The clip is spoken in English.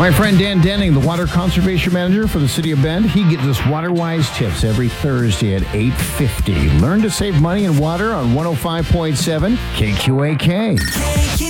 My friend Dan Denning, the Water Conservation Manager for the City of Bend, he gives us water-wise tips every Thursday at 8:50. Learn to save money and water on 105.7 KQAK.